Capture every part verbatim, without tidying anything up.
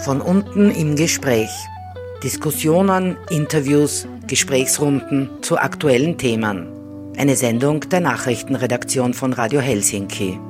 Von unten im Gespräch. Diskussionen, Interviews, Gesprächsrunden zu aktuellen Themen. Eine Sendung der Nachrichtenredaktion von Radio Helsinki.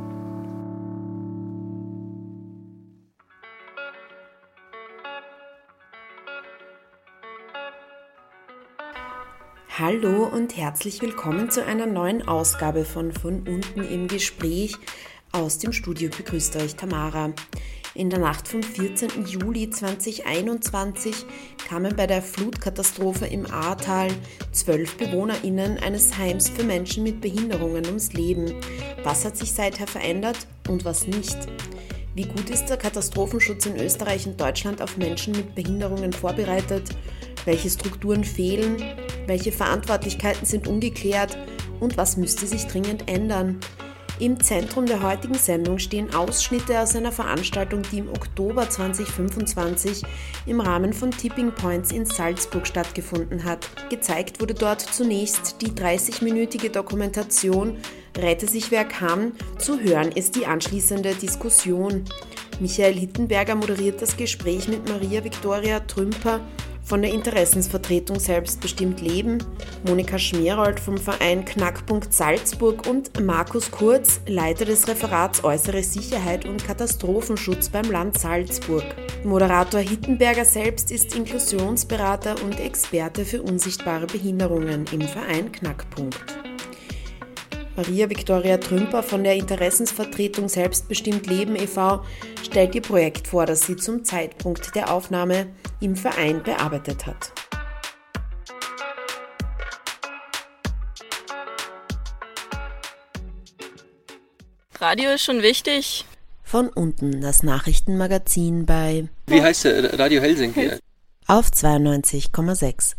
Hallo und herzlich willkommen zu einer neuen Ausgabe von Von unten im Gespräch. Aus dem Studio begrüßt euch Tamara. In der Nacht vom vierzehnten Juli zweitausendeinundzwanzig kamen bei der Flutkatastrophe im Ahrtal zwölf BewohnerInnen eines Heims für Menschen mit Behinderungen ums Leben. Was hat sich seither verändert und was nicht? Wie gut ist der Katastrophenschutz in Österreich und Deutschland auf Menschen mit Behinderungen vorbereitet? Welche Strukturen fehlen? Welche Verantwortlichkeiten sind ungeklärt? Und was müsste sich dringend ändern? Im Zentrum der heutigen Sendung stehen Ausschnitte aus einer Veranstaltung, die im Oktober zweitausendfünfundzwanzig im Rahmen von Tipping Points in Salzburg stattgefunden hat. Gezeigt wurde dort zunächst die dreißigminütige Dokumentation Rette sich wer kann, zu hören ist die anschließende Diskussion. Michael Hittenberger moderiert das Gespräch mit Maria Viktoria Trümper von der Interessensvertretung Selbstbestimmt Leben, Monika Schmerold vom Verein Knackpunkt Salzburg und Markus Kurz, Leiter des Referats Äußere Sicherheit und Katastrophenschutz beim Land Salzburg. Moderator Hittenberger selbst ist Inklusionsberater und Experte für unsichtbare Behinderungen im Verein Knackpunkt. Maria Viktoria Trümper von der Interessensvertretung Selbstbestimmt Leben e V stellt ihr Projekt vor, das sie zum Zeitpunkt der Aufnahme im Verein bearbeitet hat. Radio ist schon wichtig. Von unten das Nachrichtenmagazin bei... Wie heißt der? Radio Helsinki? Auf zweiundneunzig Komma sechs.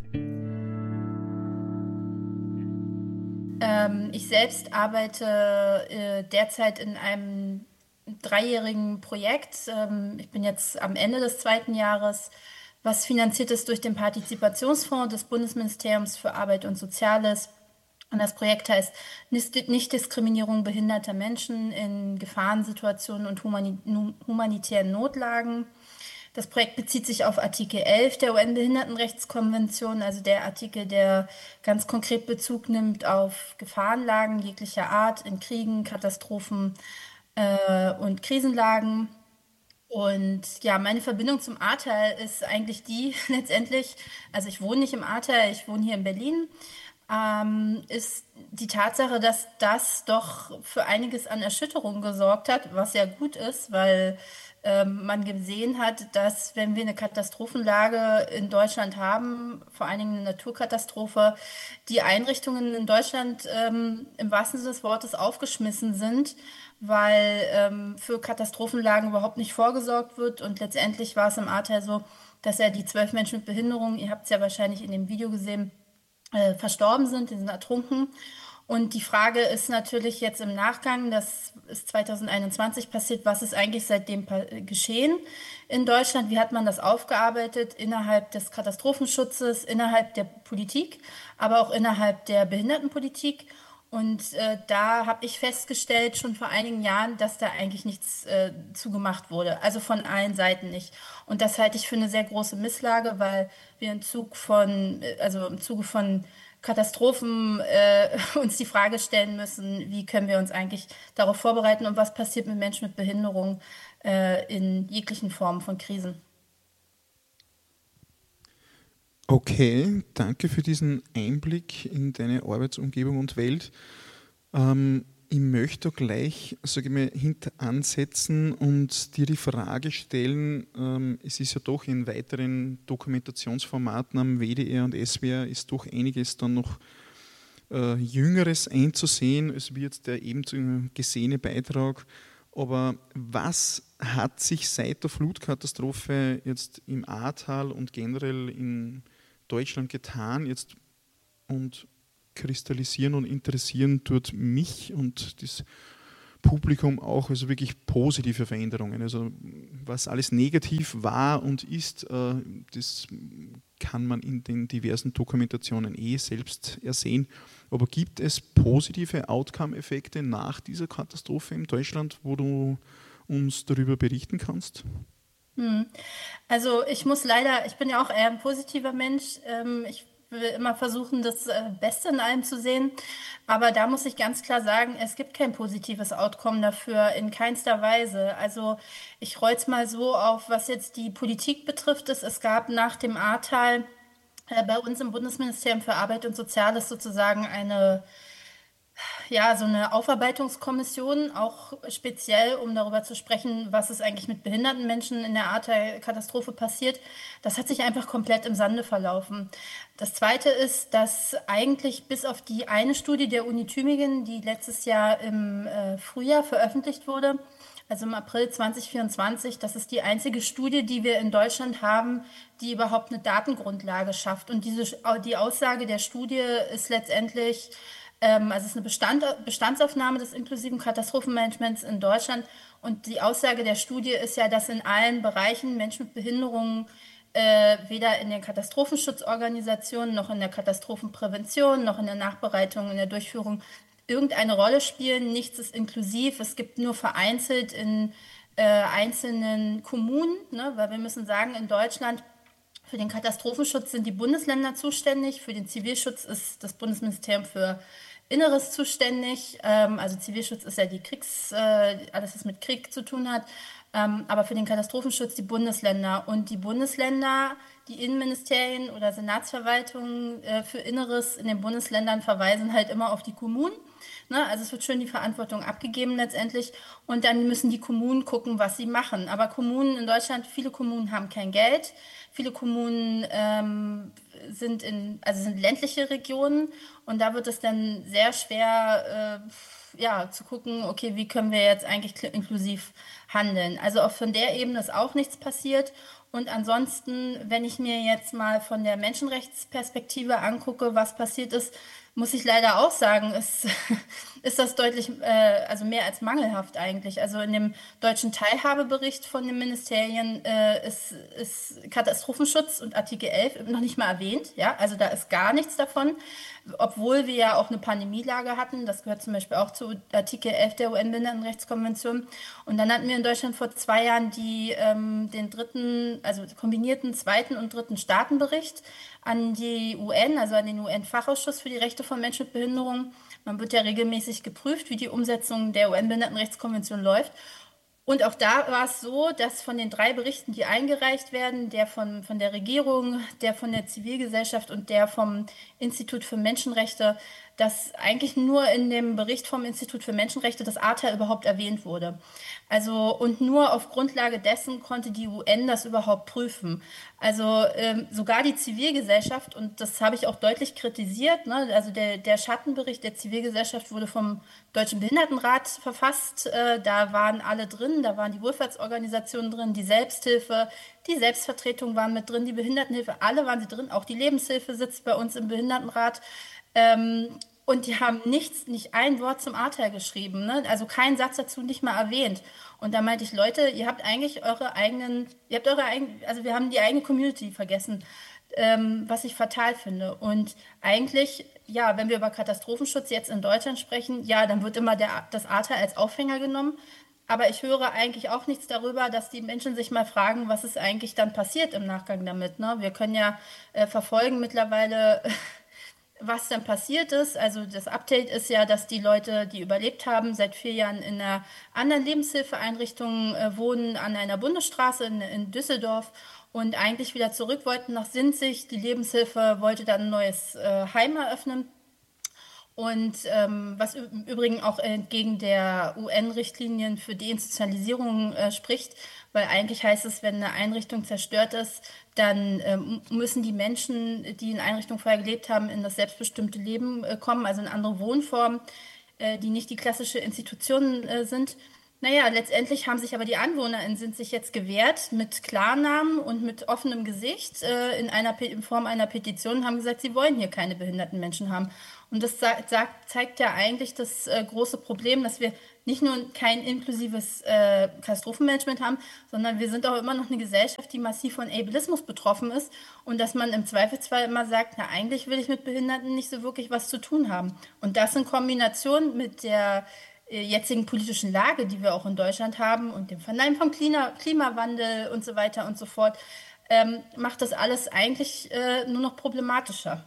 Ähm, ich selbst arbeite äh, derzeit in einem dreijährigen Projekt. Ähm, ich bin jetzt am Ende des zweiten Jahres, was finanziert ist durch den Partizipationsfonds des Bundesministeriums für Arbeit und Soziales. Und das Projekt heißt Nichtdiskriminierung behinderter Menschen in Gefahrensituationen und humani- humanitären Notlagen. Das Projekt bezieht sich auf Artikel elf der U N-Behindertenrechtskonvention, also der Artikel, der ganz konkret Bezug nimmt auf Gefahrenlagen jeglicher Art in Kriegen, Katastrophen äh, und Krisenlagen. Und ja, meine Verbindung zum Ahrtal ist eigentlich die letztendlich, also ich wohne nicht im Ahrtal, ich wohne hier in Berlin, ähm, ist die Tatsache, dass das doch für einiges an Erschütterung gesorgt hat, was ja gut ist, weil ähm, man gesehen hat, dass wenn wir eine Katastrophenlage in Deutschland haben, vor allen Dingen eine Naturkatastrophe, die Einrichtungen in Deutschland ähm, im wahrsten Sinne des Wortes aufgeschmissen sind, weil ähm, für Katastrophenlagen überhaupt nicht vorgesorgt wird. Und letztendlich war es im Ahrtal so, dass ja die zwölf Menschen mit Behinderung, ihr habt es ja wahrscheinlich in dem Video gesehen, äh, verstorben sind, die sind ertrunken. Und die Frage ist natürlich jetzt im Nachgang, das ist zweitausendeinundzwanzig passiert, was ist eigentlich seitdem geschehen in Deutschland? Wie hat man das aufgearbeitet innerhalb des Katastrophenschutzes, innerhalb der Politik, aber auch innerhalb der Behindertenpolitik? Und äh, da habe ich festgestellt, schon vor einigen Jahren, dass da eigentlich nichts äh, zugemacht wurde. Also von allen Seiten nicht. Und das halte ich für eine sehr große Misslage, weil wir im Zug von, also im Zuge von Katastrophen äh, uns die Frage stellen müssen, wie können wir uns eigentlich darauf vorbereiten und was passiert mit Menschen mit Behinderung äh, in jeglichen Formen von Krisen. Okay, danke für diesen Einblick in deine Arbeitsumgebung und Welt. Ähm, ich möchte gleich, sage ich mal, hinter ansetzen und dir die Frage stellen, ähm, es ist ja doch in weiteren Dokumentationsformaten am W D R und S W R ist doch einiges dann noch äh, Jüngeres einzusehen, als wie jetzt der eben gesehene Beitrag. Aber was hat sich seit der Flutkatastrophe jetzt im Ahrtal und generell in Deutschland getan jetzt und kristallisieren und interessieren tut mich und das Publikum auch, also wirklich positive Veränderungen. Also was alles negativ war und ist, das kann man in den diversen Dokumentationen eh selbst ersehen. Aber gibt es positive Outcome-Effekte nach dieser Katastrophe in Deutschland, wo du uns darüber berichten kannst? Hm. Also ich muss leider, ich bin ja auch eher ein positiver Mensch. Ähm, ich will immer versuchen, das äh, Beste in allem zu sehen. Aber da muss ich ganz klar sagen, es gibt kein positives Outcome dafür, in keinster Weise. Also ich roll's mal so auf, was jetzt die Politik betrifft. Es, es gab nach dem Ahrtal äh, bei uns im Bundesministerium für Arbeit und Soziales sozusagen eine ja, so eine Aufarbeitungskommission, auch speziell, um darüber zu sprechen, was ist eigentlich mit behinderten Menschen in der Ahrtal-Katastrophe passiert. Das hat sich einfach komplett im Sande verlaufen. Das Zweite ist, dass eigentlich bis auf die eine Studie der Uni Tübingen, die letztes Jahr im äh, Frühjahr veröffentlicht wurde, also im April zwanzig vierundzwanzig, das ist die einzige Studie, die wir in Deutschland haben, die überhaupt eine Datengrundlage schafft. Und diese, die Aussage der Studie ist letztendlich, also es ist eine Bestand, Bestandsaufnahme des inklusiven Katastrophenmanagements in Deutschland und die Aussage der Studie ist ja, dass in allen Bereichen Menschen mit Behinderungen äh, weder in den Katastrophenschutzorganisationen noch in der Katastrophenprävention noch in der Nachbereitung, in der Durchführung irgendeine Rolle spielen. Nichts ist inklusiv, es gibt nur vereinzelt in äh, einzelnen Kommunen, ne? Weil wir müssen sagen, in Deutschland für den Katastrophenschutz sind die Bundesländer zuständig, für den Zivilschutz ist das Bundesministerium für Inneres zuständig. Ähm, also Zivilschutz ist ja die Kriegs, äh, alles, was mit Krieg zu tun hat. Ähm, aber für den Katastrophenschutz die Bundesländer. Und die Bundesländer, die Innenministerien oder Senatsverwaltungen äh, für Inneres in den Bundesländern verweisen halt immer auf die Kommunen. Ne? Also es wird schön die Verantwortung abgegeben letztendlich. Und dann müssen die Kommunen gucken, was sie machen. Aber Kommunen in Deutschland, viele Kommunen haben kein Geld. Viele Kommunen ähm, sind in, also sind ländliche Regionen und da wird es dann sehr schwer, äh, ja, zu gucken, okay, wie können wir jetzt eigentlich inklusiv handeln. Also auch von der Ebene ist auch nichts passiert. Und ansonsten, wenn ich mir jetzt mal von der Menschenrechtsperspektive angucke, was passiert ist, muss ich leider auch sagen, ist, ist das deutlich, äh, also mehr als mangelhaft eigentlich. Also in dem deutschen Teilhabebericht von den Ministerien äh, ist, ist Katastrophenschutz und Artikel elf noch nicht mal erwähnt. Ja? Also da ist gar nichts davon, obwohl wir ja auch eine Pandemielage hatten. Das gehört zum Beispiel auch zu Artikel elf der U N-Behindertenrechtskonvention. Und dann hatten wir in Deutschland vor zwei Jahren die, ähm, den dritten, also kombinierten zweiten und dritten Staatenbericht an die U N, also an den U N-Fachausschuss für die Rechte von Menschen mit Behinderung. Man wird ja regelmäßig geprüft, wie die Umsetzung der U N-Behindertenrechtskonvention läuft. Und auch da war es so, dass von den drei Berichten, die eingereicht werden, der von, von der Regierung, der von der Zivilgesellschaft und der vom Institut für Menschenrechte, dass eigentlich nur in dem Bericht vom Institut für Menschenrechte das Ahrtal überhaupt erwähnt wurde. Also und nur auf Grundlage dessen konnte die U N das überhaupt prüfen. Also ähm, sogar die Zivilgesellschaft, und das habe ich auch deutlich kritisiert, ne? Also der, der Schattenbericht der Zivilgesellschaft wurde vom Deutschen Behindertenrat verfasst. Äh, da waren alle drin, da waren die Wohlfahrtsorganisationen drin, die Selbsthilfe, die Selbstvertretung waren mit drin, die Behindertenhilfe, alle waren sie drin, auch die Lebenshilfe sitzt bei uns im Behindertenrat. Ähm, Und die haben nichts, nicht ein Wort zum Ahrtal geschrieben, ne? Also keinen Satz dazu, nicht mal erwähnt. Und da meinte ich, Leute, ihr habt eigentlich eure eigenen, ihr habt eure eigenen, also wir haben die eigene Community vergessen, ähm, was ich fatal finde. Und eigentlich, ja, wenn wir über Katastrophenschutz jetzt in Deutschland sprechen, ja, dann wird immer der, das Ahrtal als Aufhänger genommen. Aber ich höre eigentlich auch nichts darüber, dass die Menschen sich mal fragen, was ist eigentlich dann passiert im Nachgang damit, ne? Wir können ja äh, verfolgen mittlerweile, was dann passiert ist. Also das Update ist ja, dass die Leute, die überlebt haben, seit vier Jahren in einer anderen Lebenshilfeeinrichtung äh, wohnen, an einer Bundesstraße in, in Düsseldorf und eigentlich wieder zurück wollten nach Sinzig. Die Lebenshilfe wollte dann ein neues äh, Heim eröffnen. Und ähm, was im Übrigen auch entgegen der U N-Richtlinien für Deinstitutionalisierung äh, spricht, weil eigentlich heißt es, wenn eine Einrichtung zerstört ist, dann ähm, müssen die Menschen, die in Einrichtungen vorher gelebt haben, in das selbstbestimmte Leben äh, kommen, also in andere Wohnformen, äh, die nicht die klassische Institutionen äh, sind. Naja, letztendlich haben sich aber die AnwohnerInnen sind sich jetzt gewehrt mit Klarnamen und mit offenem Gesicht äh, in einer in Form einer Petition und haben gesagt, sie wollen hier keine behinderten Menschen haben. Und das sagt, zeigt ja eigentlich das äh, große Problem, dass wir nicht nur kein inklusives äh, Katastrophenmanagement haben, sondern wir sind auch immer noch eine Gesellschaft, die massiv von Ableismus betroffen ist und dass man im Zweifelsfall immer sagt, na eigentlich will ich mit Behinderten nicht so wirklich was zu tun haben. Und das in Kombination mit der jetzigen politischen Lage, die wir auch in Deutschland haben und dem Verneinen von Klima, Klimawandel und so weiter und so fort, ähm, macht das alles eigentlich äh, nur noch problematischer.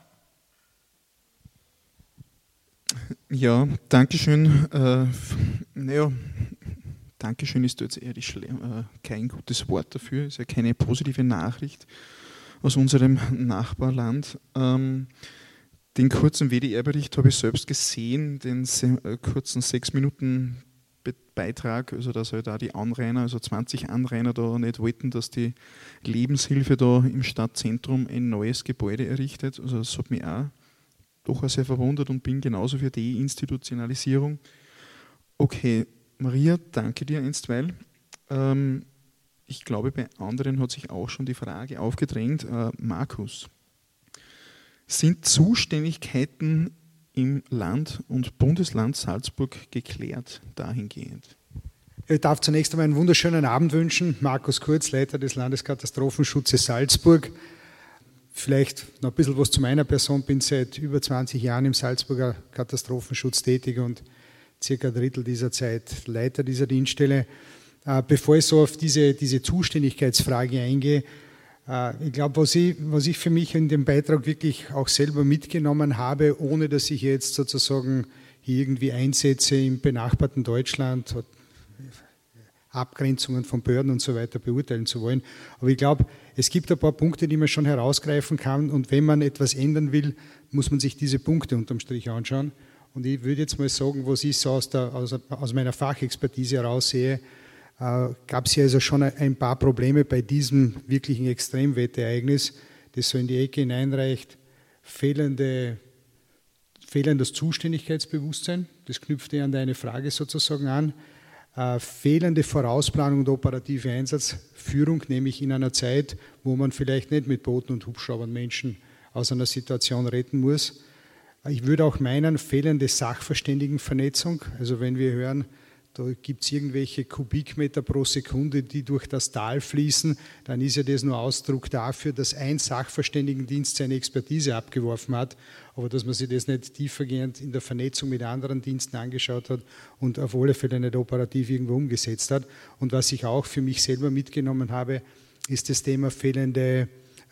Ja, Dankeschön. Äh, naja, Dankeschön ist jetzt eher die Schle- äh, kein gutes Wort dafür, ist ja keine positive Nachricht aus unserem Nachbarland. Ähm, den kurzen W D R-Bericht habe ich selbst gesehen, den se- äh, kurzen sechs Minuten Be- Beitrag, also dass halt da die Anrainer, also zwanzig Anrainer da nicht wollten, dass die Lebenshilfe da im Stadtzentrum ein neues Gebäude errichtet. Also das hat mich auch doch auch sehr verwundert und bin genauso für die Institutionalisierung. Okay, Maria, danke dir einstweilen. Ähm, ich glaube, bei anderen hat sich auch schon die Frage aufgedrängt. Äh, Markus, sind Zuständigkeiten im Land und Bundesland Salzburg geklärt dahingehend? Ich darf zunächst einmal einen wunderschönen Abend wünschen. Markus Kurz, Leiter des Landeskatastrophenschutzes Salzburg. Vielleicht noch ein bisschen was zu meiner Person. Ich bin seit über zwanzig Jahren im Salzburger Katastrophenschutz tätig und circa ein Drittel dieser Zeit Leiter dieser Dienststelle. Bevor ich so auf diese, diese Zuständigkeitsfrage eingehe, ich glaube, was ich, was ich für mich in dem Beitrag wirklich auch selber mitgenommen habe, ohne dass ich jetzt sozusagen hier irgendwie Einsätze im benachbarten Deutschland, Abgrenzungen von Behörden und so weiter beurteilen zu wollen. Aber ich glaube, es gibt ein paar Punkte, die man schon herausgreifen kann, und wenn man etwas ändern will, muss man sich diese Punkte unterm Strich anschauen. Und ich würde jetzt mal sagen, was ich so aus, der, aus, aus meiner Fachexpertise heraus sehe, äh, gab es hier also schon ein paar Probleme bei diesem wirklichen Extremwetterereignis, das so in die Ecke hineinreicht. Fehlende, fehlendes Zuständigkeitsbewusstsein, das knüpft eher an deine Frage sozusagen an. Äh, fehlende Vorausplanung und operative Einsatzführung, nämlich in einer Zeit, wo man vielleicht nicht mit Booten und Hubschraubern Menschen aus einer Situation retten muss. Ich würde auch meinen, fehlende Sachverständigenvernetzung. Also wenn wir hören, da gibt es irgendwelche Kubikmeter pro Sekunde, die durch das Tal fließen, dann ist ja das nur Ausdruck dafür, dass ein Sachverständigendienst seine Expertise abgeworfen hat, aber dass man sich das nicht tiefergehend in der Vernetzung mit anderen Diensten angeschaut hat und auf alle Fälle nicht operativ irgendwo umgesetzt hat. Und was ich auch für mich selber mitgenommen habe, ist das Thema fehlende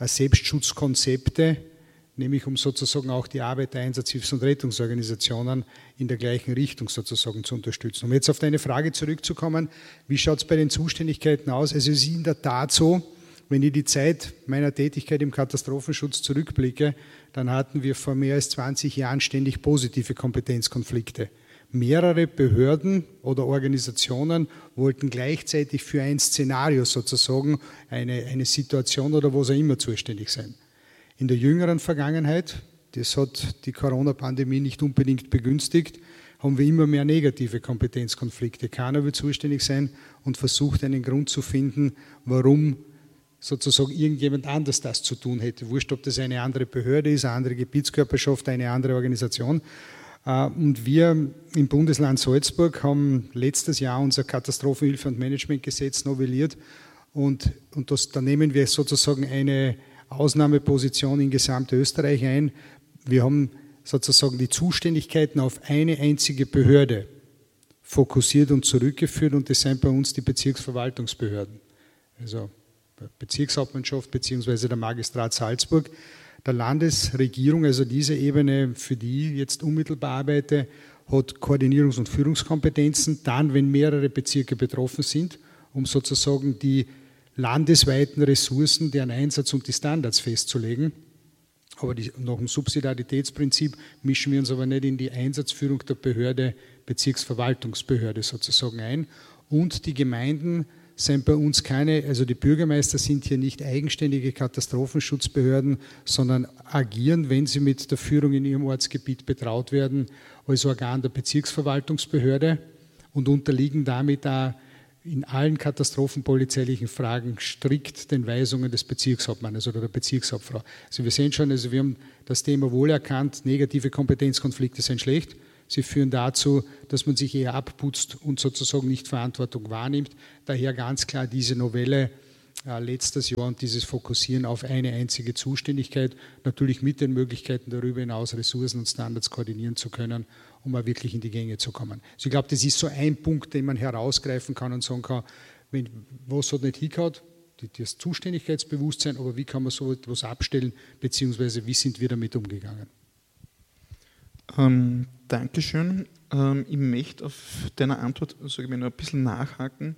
Selbstschutzkonzepte, nämlich um sozusagen auch die Arbeit der Einsatzhilfs- und Rettungsorganisationen in der gleichen Richtung sozusagen zu unterstützen. Um jetzt auf deine Frage zurückzukommen, wie schaut es bei den Zuständigkeiten aus? Also es ist in der Tat so, wenn ich die Zeit meiner Tätigkeit im Katastrophenschutz zurückblicke, dann hatten wir vor mehr als zwanzig Jahren ständig positive Kompetenzkonflikte. Mehrere Behörden oder Organisationen wollten gleichzeitig für ein Szenario sozusagen, eine, eine Situation oder was auch immer zuständig sein. In der jüngeren Vergangenheit, das hat die Corona-Pandemie nicht unbedingt begünstigt, haben wir immer mehr negative Kompetenzkonflikte. Keiner will zuständig sein und versucht einen Grund zu finden, warum sozusagen irgendjemand anders das zu tun hätte. Wurscht, ob das eine andere Behörde ist, eine andere Gebietskörperschaft, eine andere Organisation. Und wir im Bundesland Salzburg haben letztes Jahr unser Katastrophenhilfe- und Managementgesetz novelliert und, und das, da nehmen wir sozusagen eine Ausnahmeposition in Gesamtösterreich ein. Wir haben sozusagen die Zuständigkeiten auf eine einzige Behörde fokussiert und zurückgeführt und das sind bei uns die Bezirksverwaltungsbehörden. Also Bezirkshauptmannschaft bzw. der Magistrat Salzburg. Der Landesregierung, also diese Ebene, für die ich jetzt unmittelbar arbeite, hat Koordinierungs- und Führungskompetenzen, dann, wenn mehrere Bezirke betroffen sind, um sozusagen die landesweiten Ressourcen, deren Einsatz und die Standards festzulegen. Aber die, nach dem Subsidiaritätsprinzip mischen wir uns aber nicht in die Einsatzführung der Behörde, Bezirksverwaltungsbehörde sozusagen ein. Und die Gemeinden sind bei uns keine, also die Bürgermeister sind hier nicht eigenständige Katastrophenschutzbehörden, sondern agieren, wenn sie mit der Führung in ihrem Ortsgebiet betraut werden, als Organ der Bezirksverwaltungsbehörde und unterliegen damit auch in allen katastrophenpolizeilichen Fragen strikt den Weisungen des Bezirkshauptmannes oder der Bezirkshauptfrau. Also wir sehen schon, also wir haben das Thema wohl erkannt, negative Kompetenzkonflikte sind schlecht. Sie führen dazu, dass man sich eher abputzt und sozusagen nicht Verantwortung wahrnimmt. Daher ganz klar diese Novelle äh, letztes Jahr und dieses Fokussieren auf eine einzige Zuständigkeit, natürlich mit den Möglichkeiten darüber hinaus Ressourcen und Standards koordinieren zu können, um auch wirklich in die Gänge zu kommen. Also ich glaube, das ist so ein Punkt, den man herausgreifen kann und sagen kann, wenn, was hat nicht hingehauen, das Zuständigkeitsbewusstsein, aber wie kann man so etwas abstellen, beziehungsweise wie sind wir damit umgegangen? Ähm, Dankeschön. Ähm, ich möchte auf deiner Antwort, sage ich mal, noch ein bisschen nachhaken.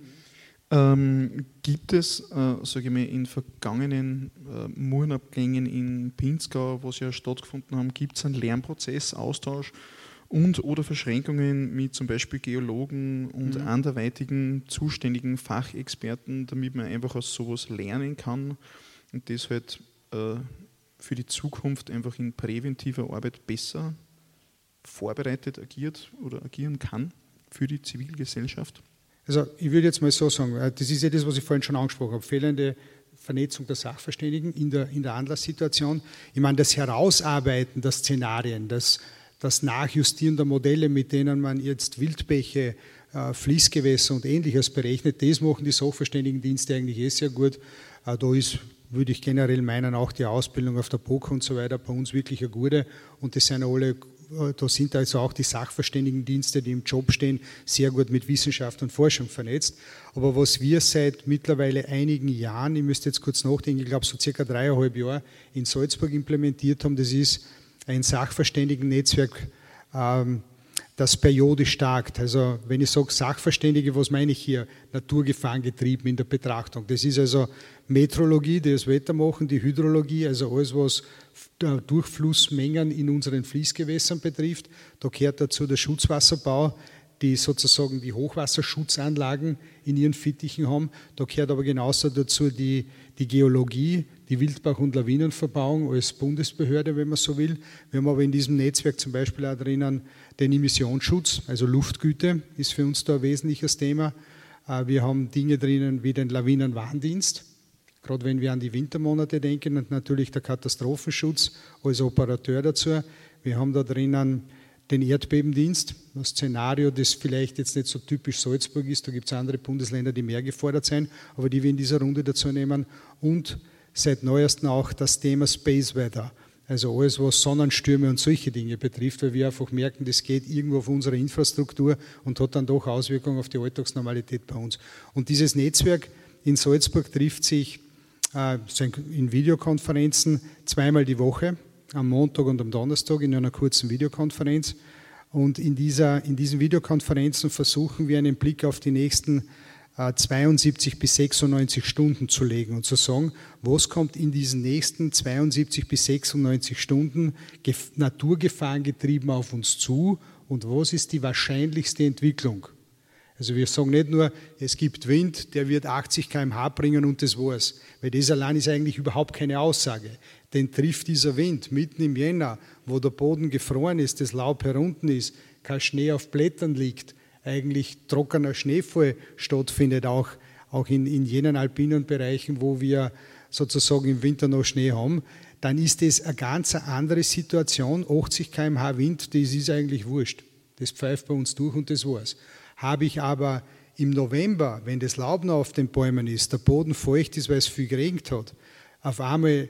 Ähm, gibt es, äh, sage ich mal, in vergangenen äh, Murenabgängen in Pinzgau, was ja stattgefunden haben, gibt es einen Lernprozess, Austausch und oder Verschränkungen mit zum Beispiel Geologen und mhm. anderweitigen zuständigen Fachexperten, damit man einfach aus sowas lernen kann und das halt äh, für die Zukunft einfach in präventiver Arbeit besser vorbereitet agiert oder agieren kann für die Zivilgesellschaft? Also ich würde jetzt mal so sagen, das ist ja das, was ich vorhin schon angesprochen habe, fehlende Vernetzung der Sachverständigen in der, in der Anlasssituation. Ich meine, das Herausarbeiten der Szenarien, das, das Nachjustieren der Modelle, mit denen man jetzt Wildbäche, äh, Fließgewässer und Ähnliches berechnet, das machen die Sachverständigendienste eigentlich eh sehr gut. Äh, da ist, würde ich generell meinen, auch die Ausbildung auf der P O K und so weiter bei uns wirklich eine gute und das sind alle. Da sind also auch die Sachverständigendienste, die im Job stehen, sehr gut mit Wissenschaft und Forschung vernetzt. Aber was wir seit mittlerweile einigen Jahren, ich müsste jetzt kurz nachdenken, ich glaube so circa dreieinhalb Jahre in Salzburg implementiert haben, das ist ein Sachverständigennetzwerk, ähm, das periodisch tagt. Also wenn ich sage Sachverständige, was meine ich hier? Naturgefahrengetrieben in der Betrachtung. Das ist also Meteorologie, die das Wetter machen, die Hydrologie, also alles, was Durchflussmengen in unseren Fließgewässern betrifft. Da gehört dazu der Schutzwasserbau, die sozusagen die Hochwasserschutzanlagen in ihren Fittichen haben. Da gehört aber genauso dazu die, die Geologie, die Wildbach- und Lawinenverbauung als Bundesbehörde, wenn man so will. Wir haben aber in diesem Netzwerk zum Beispiel auch drinnen den Emissionsschutz, also Luftgüte ist für uns da ein wesentliches Thema. Wir haben Dinge drinnen wie den Lawinenwarndienst, gerade wenn wir an die Wintermonate denken und natürlich der Katastrophenschutz als Operateur dazu. Wir haben da drinnen den Erdbebendienst, ein Szenario, das vielleicht jetzt nicht so typisch Salzburg ist, da gibt es andere Bundesländer, die mehr gefordert sind, aber die wir in dieser Runde dazu nehmen. Und seit neuestem auch das Thema Space Weather, also alles, was Sonnenstürme und solche Dinge betrifft, weil wir einfach merken, das geht irgendwo auf unsere Infrastruktur und hat dann doch Auswirkungen auf die Alltagsnormalität bei uns. Und dieses Netzwerk in Salzburg trifft sich äh, in Videokonferenzen zweimal die Woche, am Montag und am Donnerstag in einer kurzen Videokonferenz. Und in, dieser, in diesen Videokonferenzen versuchen wir einen Blick auf die nächsten äh, zweiundsiebzig bis sechsundneunzig Stunden zu legen und zu sagen, was kommt in diesen nächsten zweiundsiebzig bis sechsundneunzig Stunden naturgefahrengetrieben auf uns zu und was ist die wahrscheinlichste Entwicklung. Also wir sagen nicht nur, es gibt Wind, der wird achtzig Kilometer pro Stunde bringen und das war's. Weil das allein ist eigentlich überhaupt keine Aussage. Denn trifft dieser Wind mitten im Jänner, wo der Boden gefroren ist, das Laub herunten ist, kein Schnee auf Blättern liegt, eigentlich trockener Schneefall stattfindet, auch, auch in, in jenen alpinen Bereichen, wo wir sozusagen im Winter noch Schnee haben, dann ist das eine ganz andere Situation. achtzig Kilometer pro Stunde Wind, das ist eigentlich wurscht. Das pfeift bei uns durch und das war's. Habe ich aber im November, wenn das Laub noch auf den Bäumen ist, der Boden feucht ist, weil es viel geregnet hat, auf einmal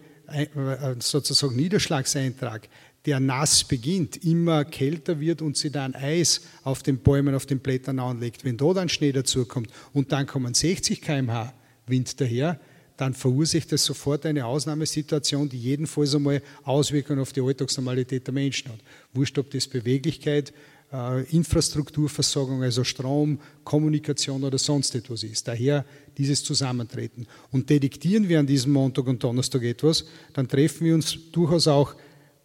sozusagen Niederschlagseintrag, der nass beginnt, immer kälter wird und sich dann Eis auf den Bäumen, auf den Blättern anlegt. Wenn da dann Schnee dazukommt und dann kommen sechzig Kilometer pro Stunde Wind daher, dann verursacht das sofort eine Ausnahmesituation, die jedenfalls einmal Auswirkungen auf die Alltagsnormalität der Menschen hat. Wurscht, ob das Beweglichkeit, Infrastrukturversorgung, also Strom, Kommunikation oder sonst etwas ist. Daher dieses Zusammentreten. Und detektieren wir an diesem Montag und Donnerstag etwas, dann treffen wir uns durchaus auch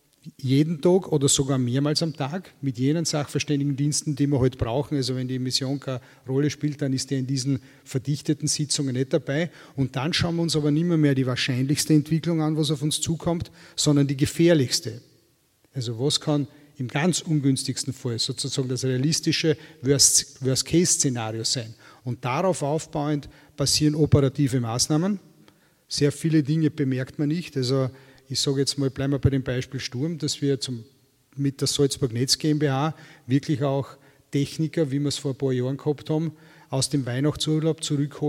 jeden Tag oder sogar mehrmals am Tag mit jenen Sachverständigendiensten, die wir heute brauchen. Also wenn die Emission keine Rolle spielt, dann ist der in diesen verdichteten Sitzungen nicht dabei. Und dann schauen wir uns aber nicht mehr, mehr die wahrscheinlichste Entwicklung an, was auf uns zukommt, sondern die gefährlichste. Also was kann im ganz ungünstigsten Fall sozusagen das realistische Worst-Case-Szenario sein. Und darauf aufbauend passieren operative Maßnahmen. Sehr viele Dinge bemerkt man nicht. Also ich sage jetzt mal, bleiben wir bei dem Beispiel Sturm, dass wir zum, mit der Salzburg Netz GmbH wirklich auch Techniker, wie wir es vor ein paar Jahren gehabt haben, aus dem Weihnachtsurlaub zurückholen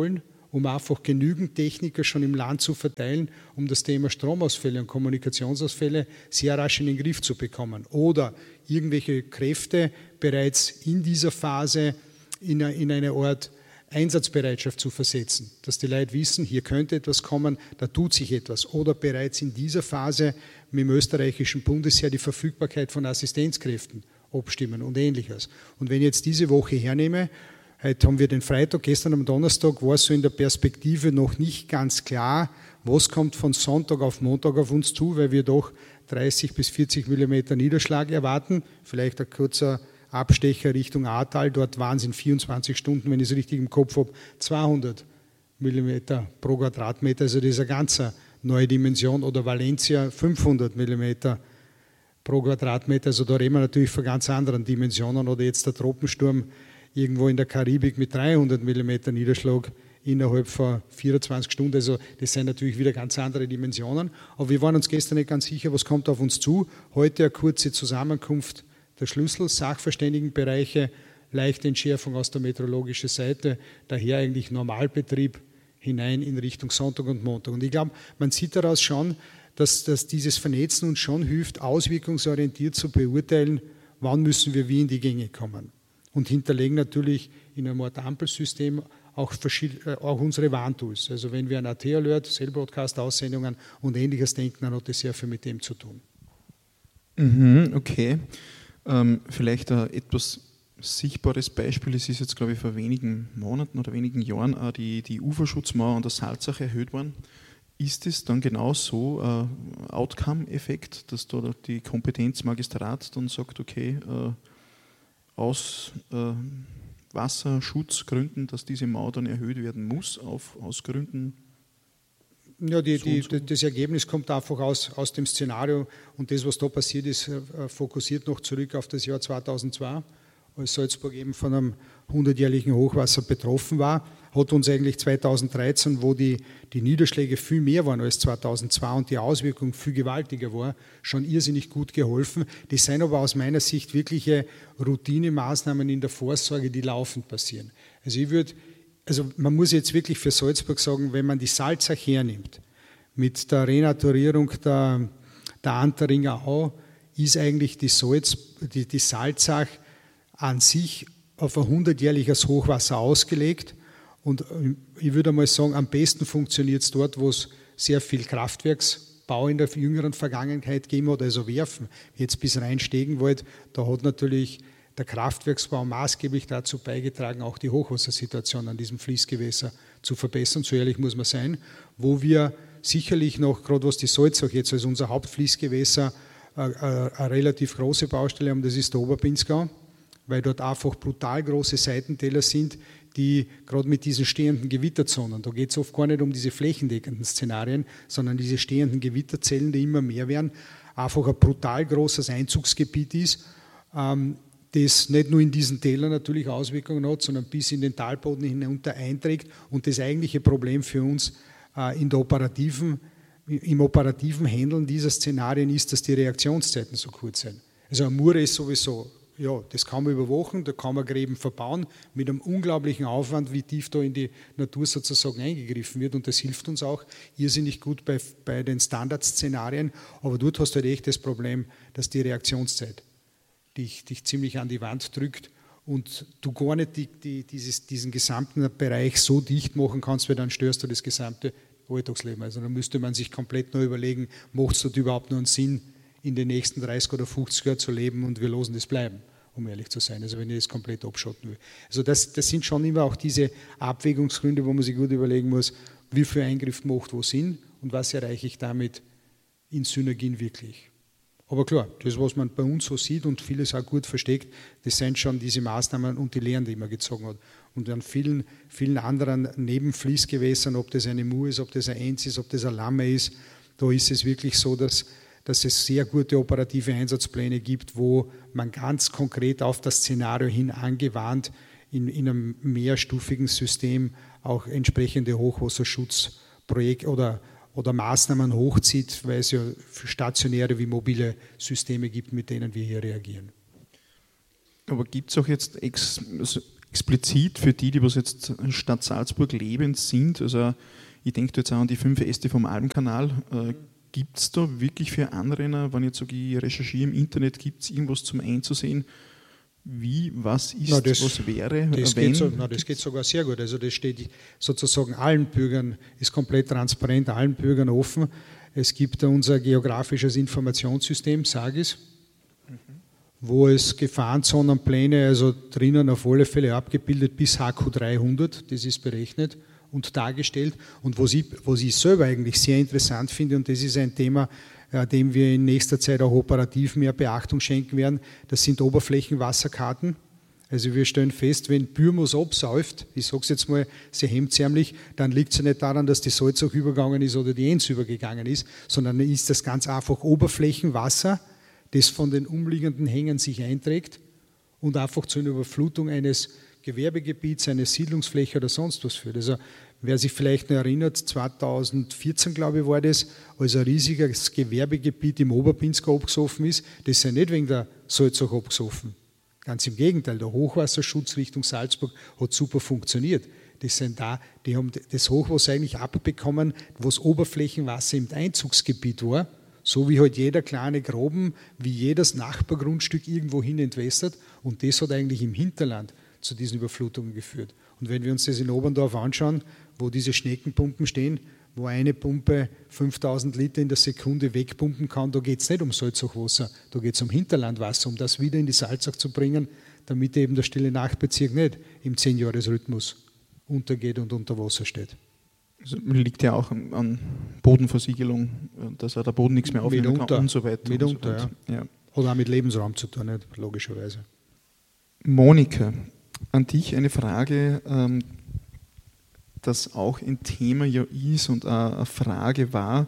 um einfach genügend Techniker schon im Land zu verteilen, um das Thema Stromausfälle und Kommunikationsausfälle sehr rasch in den Griff zu bekommen. Oder irgendwelche Kräfte bereits in dieser Phase in eine, in eine Art Einsatzbereitschaft zu versetzen, dass die Leute wissen, hier könnte etwas kommen, da tut sich etwas. Oder bereits in dieser Phase mit dem österreichischen Bundesheer die Verfügbarkeit von Assistenzkräften abstimmen und Ähnliches. Und wenn ich jetzt diese Woche hernehme, heute haben wir den Freitag, gestern am Donnerstag war es so in der Perspektive noch nicht ganz klar, was kommt von Sonntag auf Montag auf uns zu, weil wir doch dreißig bis vierzig Millimeter Niederschlag erwarten, vielleicht ein kurzer Abstecher Richtung Ahrtal, dort waren es in vierundzwanzig Stunden, wenn ich es richtig im Kopf habe, zweihundert Millimeter pro Quadratmeter, also das ist eine ganz neue Dimension, oder Valencia fünfhundert Millimeter pro Quadratmeter, also da reden wir natürlich von ganz anderen Dimensionen, oder jetzt der Tropensturm irgendwo in der Karibik mit dreihundert Millimeter Niederschlag innerhalb von vierundzwanzig Stunden, also das sind natürlich wieder ganz andere Dimensionen, aber wir waren uns gestern nicht ganz sicher, was kommt auf uns zu. Heute eine kurze Zusammenkunft der Schlüssel, Sachverständigenbereiche, leichte Entschärfung aus der meteorologischen Seite, daher eigentlich Normalbetrieb hinein in Richtung Sonntag und Montag. Und ich glaube, man sieht daraus schon, dass, dass dieses Vernetzen uns schon hilft, auswirkungsorientiert zu beurteilen, wann müssen wir wie in die Gänge kommen. Und hinterlegen natürlich in einem Art Ampelsystem auch, auch unsere Warntools. Also wenn wir an A T-Alert, Cell-Broadcast-Aussendungen und Ähnliches denken, dann hat das sehr viel mit dem zu tun. Mhm, okay. Ähm, vielleicht ein etwas sichtbares Beispiel, es ist jetzt, glaube ich, vor wenigen Monaten oder wenigen Jahren auch die, die Uferschutzmauer an der Salzach erhöht worden. Ist es dann genau so ein Outcome-Effekt, dass da die Kompetenzmagistrat dann sagt, okay, äh, aus äh, Wasserschutzgründen, dass diese Mauer dann erhöht werden muss, auf, aus Gründen? Ja, die, die, das Ergebnis kommt einfach aus, aus dem Szenario, und das, was da passiert ist, äh, fokussiert noch zurück auf das Jahr zweitausendzwei, als Salzburg eben von einem hundertjährlichen Hochwasser betroffen war, hat uns eigentlich zweitausenddreizehn, wo die, die Niederschläge viel mehr waren als zweitausendzwei und die Auswirkung viel gewaltiger war, schon irrsinnig gut geholfen. Das sind aber aus meiner Sicht wirkliche Routinemaßnahmen in der Vorsorge, die laufend passieren. Also ich würde Also man muss jetzt wirklich für Salzburg sagen, wenn man die Salzach hernimmt, mit der Renaturierung der, der Anteringer Au, ist eigentlich die, Salz, die, die Salzach an sich auf ein hundertjährliches Hochwasser ausgelegt. Und ich würde mal sagen, am besten funktioniert es dort, wo es sehr viel Kraftwerksbau in der jüngeren Vergangenheit gegeben hat, also Werfen, jetzt bis Rhein-Stegenwald, da hat natürlich der Kraftwerksbau maßgeblich dazu beigetragen, auch die Hochwassersituation an diesem Fließgewässer zu verbessern, so ehrlich muss man sein, wo wir sicherlich noch, gerade was die Salzach jetzt als unser Hauptfließgewässer, eine, eine relativ große Baustelle haben, das ist der Oberpinzgau, weil dort einfach brutal große Seitentäler sind, die gerade mit diesen stehenden Gewitterzonen, da geht es oft gar nicht um diese flächendeckenden Szenarien, sondern diese stehenden Gewitterzellen, die immer mehr werden, einfach ein brutal großes Einzugsgebiet ist, ähm, das nicht nur in diesen Tälern natürlich Auswirkungen hat, sondern bis in den Talboden hinunter einträgt. Und das eigentliche Problem für uns äh, in der operativen, im operativen Handeln dieser Szenarien ist, dass die Reaktionszeiten so kurz sind. Also eine Mure ist sowieso, ja, das kann man über Wochen, da kann man Gräben verbauen, mit einem unglaublichen Aufwand, wie tief da in die Natur sozusagen eingegriffen wird. Und das hilft uns auch irrsinnig gut bei, bei den Standardszenarien. Aber dort hast du halt echt das Problem, dass die Reaktionszeit Dich, dich ziemlich an die Wand drückt und du gar nicht die, die, dieses, diesen gesamten Bereich so dicht machen kannst, weil dann störst du das gesamte Alltagsleben. Also dann müsste man sich komplett neu überlegen, macht es dort überhaupt noch einen Sinn, in den nächsten dreißig oder fünfzig Jahren zu leben, und wir losen das bleiben, um ehrlich zu sein, also wenn ich das komplett abschotten will. Also das, das sind schon immer auch diese Abwägungsgründe, wo man sich gut überlegen muss, wie viel Eingriff macht wo Sinn und was erreiche ich damit in Synergien wirklich. Aber klar, das, was man bei uns so sieht und vieles auch gut versteckt, das sind schon diese Maßnahmen und die Lehren, die man gezogen hat. Und an vielen, vielen anderen Nebenfließgewässern, ob das eine Mur ist, ob das ein Enz ist, ob das ein Lamme ist, da ist es wirklich so, dass, dass es sehr gute operative Einsatzpläne gibt, wo man ganz konkret auf das Szenario hin angewandt in, in einem mehrstufigen System auch entsprechende Hochwasserschutzprojekte oder oder Maßnahmen hochzieht, weil es ja stationäre wie mobile Systeme gibt, mit denen wir hier reagieren. Aber gibt es auch jetzt ex, also explizit für die, die was jetzt in Stadt Salzburg lebend sind, also ich denke jetzt auch an die fünf Äste vom Almkanal, äh, gibt es da wirklich für Anrainer, wenn ich jetzt sage, ich recherchiere im Internet, gibt es irgendwas zum Einzusehen? Wie, was ist, na, das, was wäre, das wenn? Geht so, na, das geht sogar sehr gut. Also das steht sozusagen allen Bürgern, ist komplett transparent, allen Bürgern offen. Es gibt unser geografisches Informationssystem, SAGIS, mhm. wo es Gefahrenzonenpläne, also drinnen auf alle Fälle abgebildet bis H Q dreihundert, das ist berechnet und dargestellt. Und was ich, was ich selber eigentlich sehr interessant finde, und das ist ein Thema, dem wir in nächster Zeit auch operativ mehr Beachtung schenken werden, das sind Oberflächenwasserkarten. Also wir stellen fest, wenn Bürmus absäuft, ich sage es jetzt mal sehr hemdsärmlich, dann liegt es ja nicht daran, dass die Salzach übergegangen ist oder die Enz übergegangen ist, sondern dann ist das ganz einfach Oberflächenwasser, das von den umliegenden Hängen sich einträgt und einfach zu einer Überflutung eines Gewerbegebiets, eines Siedlungsfläche oder sonst was führt. Also wer sich vielleicht noch erinnert, zweitausendvierzehn, glaube ich, war das, als ein riesiges Gewerbegebiet im Oberpinzgau abgesoffen ist, das ist ja nicht wegen der Salzach abgesoffen. Ganz im Gegenteil, der Hochwasserschutz Richtung Salzburg hat super funktioniert. Das sind da, die haben das Hochwasser eigentlich abbekommen, wo das Oberflächenwasser im Einzugsgebiet war, so wie halt jeder kleine Graben, wie jedes Nachbargrundstück irgendwo hin entwässert, und das hat eigentlich im Hinterland zu diesen Überflutungen geführt. Und wenn wir uns das in Oberndorf anschauen, wo diese Schneckenpumpen stehen, wo eine Pumpe fünftausend Liter in der Sekunde wegpumpen kann, da geht es nicht um Salzachwasser, da geht es um Hinterlandwasser, um das wieder in die Salzach zu bringen, damit eben der Stille Nachtbezirk nicht im zehn-Jahres-Rhythmus untergeht und unter Wasser steht. Also liegt ja auch an Bodenversiegelung, dass auch der Boden nichts mehr aufnehmen mitunter, kann und so weiter. Mitunter, und so ja. ja. Hat auch mit Lebensraum zu tun, nicht? Logischerweise. Monika, an dich eine Frage, ähm, das auch ein Thema ja ist und auch eine Frage war,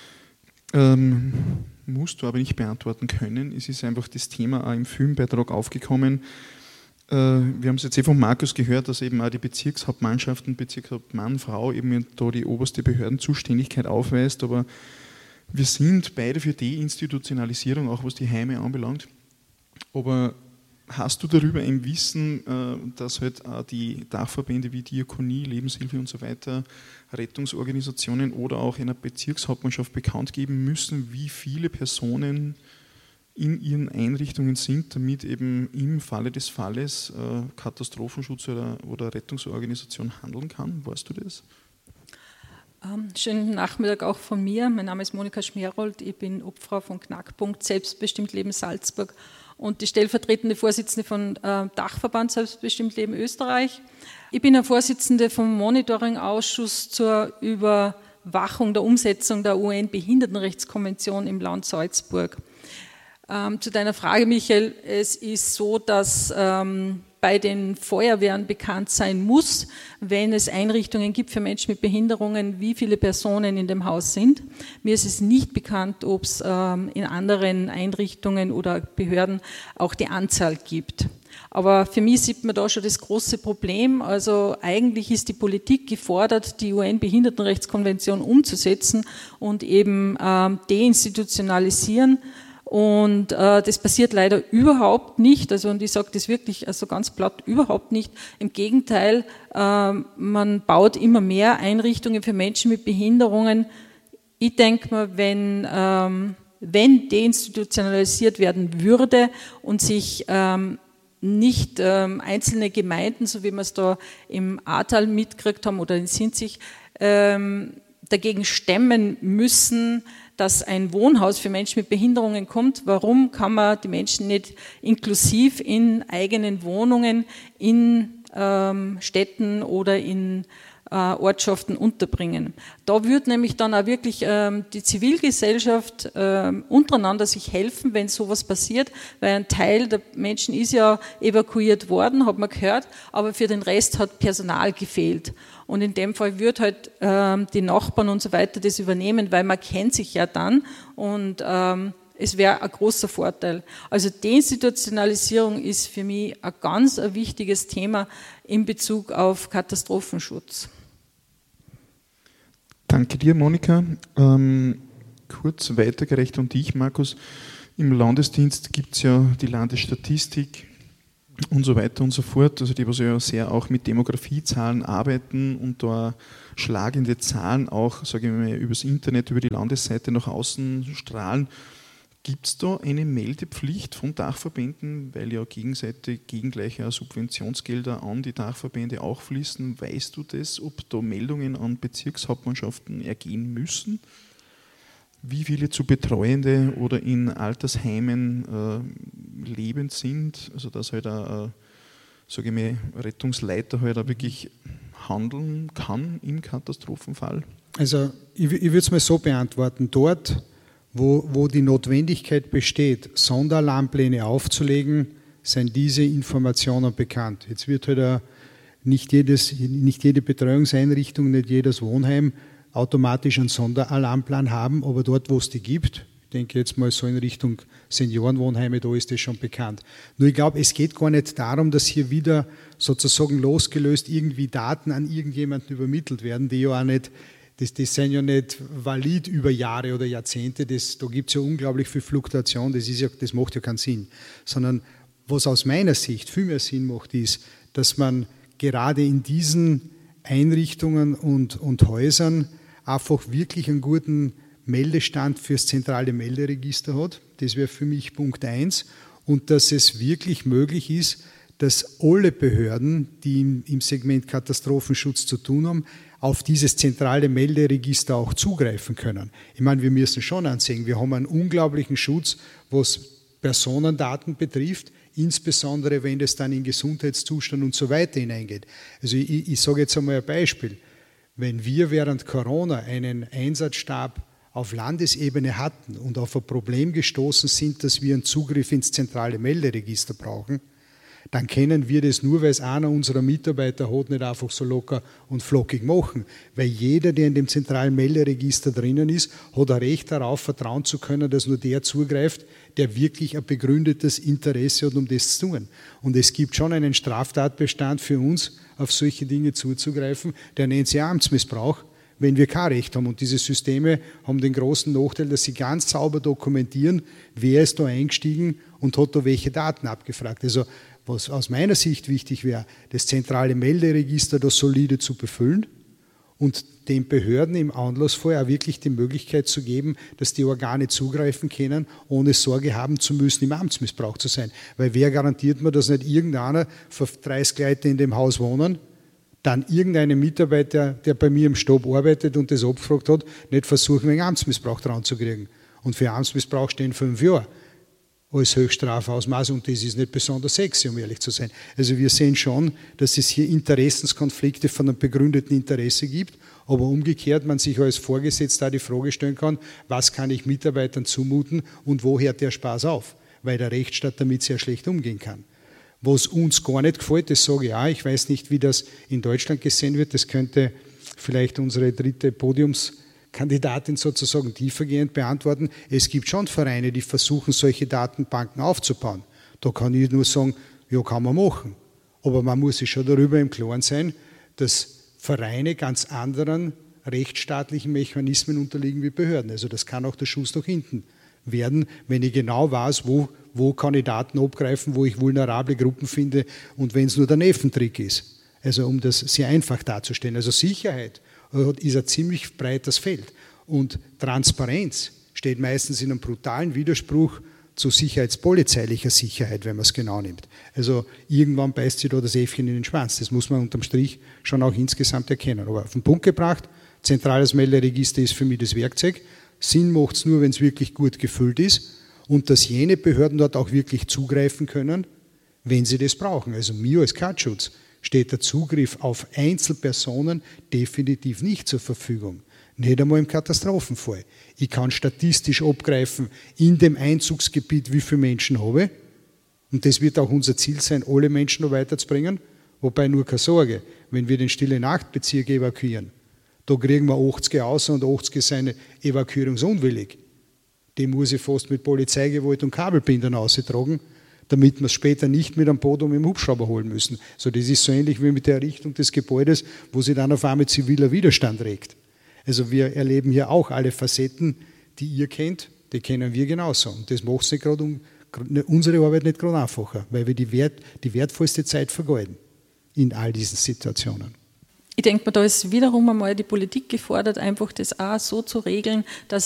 ähm, musst du aber nicht beantworten können. Es ist einfach das Thema auch im Filmbeitrag aufgekommen. Äh, wir haben es jetzt eh von Markus gehört, dass eben auch die Bezirkshauptmannschaften, Bezirkshauptmann, Frau eben da die oberste Behördenzuständigkeit aufweist, aber wir sind beide für Deinstitutionalisierung, auch was die Heime anbelangt. Aber hast du darüber ein Wissen, dass halt auch die Dachverbände wie Diakonie, Lebenshilfe und so weiter, Rettungsorganisationen oder auch einer Bezirkshauptmannschaft bekannt geben müssen, wie viele Personen in ihren Einrichtungen sind, damit eben im Falle des Falles Katastrophenschutz oder, oder Rettungsorganisation handeln kann? Weißt du das? Ähm, schönen Nachmittag auch von mir. Mein Name ist Monika Schmerold, ich bin Obfrau von Knackpunkt Selbstbestimmt Leben Salzburg und die stellvertretende Vorsitzende von äh, Dachverband Selbstbestimmt Leben Österreich. Ich bin eine Vorsitzende vom Monitoring-Ausschuss zur Überwachung der Umsetzung der U N-Behindertenrechtskonvention im Land Salzburg. Ähm, zu deiner Frage, Michael, es ist so, dass ähm, bei den Feuerwehren bekannt sein muss, wenn es Einrichtungen gibt für Menschen mit Behinderungen, wie viele Personen in dem Haus sind. Mir ist es nicht bekannt, ob es ähm, in anderen Einrichtungen oder Behörden auch die Anzahl gibt. Aber für mich sieht man da schon das große Problem. Also eigentlich ist die Politik gefordert, die U N-Behindertenrechtskonvention umzusetzen und eben ähm, deinstitutionalisieren. Und äh, das passiert leider überhaupt nicht, also und ich sage das wirklich also ganz platt, überhaupt nicht. Im Gegenteil, äh, man baut immer mehr Einrichtungen für Menschen mit Behinderungen. Ich denke mal, wenn, ähm, wenn deinstitutionalisiert werden würde und sich ähm, nicht ähm, einzelne Gemeinden, so wie wir es da im Ahrtal mitgekriegt haben oder in Sinzig, ähm, dagegen stemmen müssen, dass ein Wohnhaus für Menschen mit Behinderungen kommt. Warum kann man die Menschen nicht inklusiv in eigenen Wohnungen, in ähm, Städten oder in äh, Ortschaften unterbringen? Da wird nämlich dann auch wirklich ähm, die Zivilgesellschaft ähm, untereinander sich helfen, wenn sowas passiert, weil ein Teil der Menschen ist ja evakuiert worden, hat man gehört, aber für den Rest hat Personal gefehlt. Und in dem Fall wird halt ähm, die Nachbarn und so weiter das übernehmen, weil man kennt sich ja dann und ähm, es wäre ein großer Vorteil. Also Deinstitutionalisierung ist für mich ein ganz ein wichtiges Thema in Bezug auf Katastrophenschutz. Danke dir, Monika. Ähm, kurz weitergereicht an dich, Markus. Im Landesdienst gibt es ja die Landesstatistik und so weiter und so fort, also die was ja sehr auch mit Demografiezahlen arbeiten und da schlagende Zahlen auch, sage ich mal, übers Internet, über die Landesseite nach außen strahlen. Gibt es da eine Meldepflicht von Dachverbänden, weil ja gegenseitig gegengleiche Subventionsgelder an die Dachverbände auch fließen? Weißt du das, ob da Meldungen an Bezirkshauptmannschaften ergehen müssen? Wie viele zu Betreuende oder in Altersheimen äh, lebend sind, also dass halt ein, sage ich mal, Rettungsleiter halt auch wirklich handeln kann im Katastrophenfall? Also ich, ich würde es mal so beantworten, dort, wo, wo die Notwendigkeit besteht, Sonderalarmpläne aufzulegen, sind diese Informationen bekannt. Jetzt wird halt auch nicht, jedes, nicht jede Betreuungseinrichtung, nicht jedes Wohnheim automatisch einen Sonderalarmplan haben, aber dort, wo es die gibt, ich denke jetzt mal so in Richtung Seniorenwohnheime, da ist das schon bekannt. Nur ich glaube, es geht gar nicht darum, dass hier wieder sozusagen losgelöst irgendwie Daten an irgendjemanden übermittelt werden, die ja auch nicht, das, das sind ja nicht valid über Jahre oder Jahrzehnte, das, da gibt es ja unglaublich viel Fluktuation, das, ist ja, das macht ja keinen Sinn. Sondern was aus meiner Sicht viel mehr Sinn macht, ist, dass man gerade in diesen Einrichtungen und, und Häusern einfach wirklich einen guten Meldestand fürs zentrale Melderegister hat. Das wäre für mich Punkt eins. Und dass es wirklich möglich ist, dass alle Behörden, die im, im Segment Katastrophenschutz zu tun haben, auf dieses zentrale Melderegister auch zugreifen können. Ich meine, wir müssen schon ansehen, wir haben einen unglaublichen Schutz, was Personendaten betrifft, insbesondere wenn es dann in Gesundheitszustand und so weiter hineingeht. Also ich, ich sage jetzt einmal ein Beispiel. Wenn wir während Corona einen Einsatzstab auf Landesebene hatten und auf ein Problem gestoßen sind, dass wir einen Zugriff ins zentrale Melderegister brauchen, dann können wir das nur, weil es einer unserer Mitarbeiter hat, nicht einfach so locker und flockig machen. Weil jeder, der in dem zentralen Melderegister drinnen ist, hat ein Recht darauf, vertrauen zu können, dass nur der zugreift, der wirklich ein begründetes Interesse hat, um das zu tun. Und es gibt schon einen Straftatbestand für uns, auf solche Dinge zuzugreifen, der nennt sich Amtsmissbrauch, wenn wir kein Recht haben. Und diese Systeme haben den großen Nachteil, dass sie ganz sauber dokumentieren, wer ist da eingestiegen und hat da welche Daten abgefragt. Also was aus meiner Sicht wichtig wäre, das zentrale Melderegister da solide zu befüllen und den Behörden im Anlassfall auch wirklich die Möglichkeit zu geben, dass die Organe zugreifen können, ohne Sorge haben zu müssen, im Amtsmissbrauch zu sein. Weil wer garantiert mir, dass nicht irgendeiner für dreißig Leute in dem Haus wohnen, dann irgendeinen Mitarbeiter, der bei mir im Stab arbeitet und das abgefragt hat, nicht versuchen, einen Amtsmissbrauch dran zu kriegen. Und für Amtsmissbrauch stehen fünf Jahre als Höchststrafausmaß und das ist nicht besonders sexy, um ehrlich zu sein. Also wir sehen schon, dass es hier Interessenskonflikte von einem begründeten Interesse gibt, aber umgekehrt man sich als Vorgesetzter die Frage stellen kann, was kann ich Mitarbeitern zumuten und wo hört der Spaß auf, weil der Rechtsstaat damit sehr schlecht umgehen kann. Was uns gar nicht gefällt, das sage ich auch, ich weiß nicht, wie das in Deutschland gesehen wird, das könnte vielleicht unsere dritte Podiumskandidatin sozusagen tiefergehend beantworten. Es gibt schon Vereine, die versuchen, solche Datenbanken aufzubauen. Da kann ich nur sagen, ja, kann man machen. Aber man muss sich schon darüber im Klaren sein, dass Vereine ganz anderen rechtsstaatlichen Mechanismen unterliegen wie Behörden. Also das kann auch der Schuss nach hinten werden, wenn ich genau weiß, wo, wo kann ich Daten abgreifen, wo ich vulnerable Gruppen finde und wenn es nur der Nerventrick ist. Also um das sehr einfach darzustellen. Also Sicherheit ist ein ziemlich breites Feld und Transparenz steht meistens in einem brutalen Widerspruch zu sicherheitspolizeilicher Sicherheit, wenn man es genau nimmt. Also irgendwann beißt sich da das Äffchen in den Schwanz. Das muss man unterm Strich schon auch insgesamt erkennen. Aber auf den Punkt gebracht, zentrales Melderegister ist für mich das Werkzeug. Sinn macht es nur, wenn es wirklich gut gefüllt ist und dass jene Behörden dort auch wirklich zugreifen können, wenn sie das brauchen. Also mir als Katschutz steht der Zugriff auf Einzelpersonen definitiv nicht zur Verfügung. Nicht einmal im Katastrophenfall. Ich kann statistisch abgreifen in dem Einzugsgebiet, wie viele Menschen habe. Und das wird auch unser Ziel sein, alle Menschen noch weiterzubringen. Wobei nur keine Sorge, wenn wir den Stille-Nacht-Bezirk evakuieren, da kriegen wir achtzig außer und achtzig sind evakuierungsunwillig. Die muss ich fast mit Polizeigewalt und Kabelbindern austragen, damit wir es später nicht mit einem Boot und mit dem Hubschrauber holen müssen. So, das ist so ähnlich wie mit der Errichtung des Gebäudes, wo sich dann auf einmal ziviler Widerstand regt. Also wir erleben hier auch alle Facetten, die ihr kennt, die kennen wir genauso. Und das macht es nicht gerade unsere Arbeit nicht gerade einfacher, weil wir die, Wert, die wertvollste Zeit vergeuden in all diesen Situationen. Ich denke mir, da ist wiederum einmal die Politik gefordert, einfach das auch so zu regeln, dass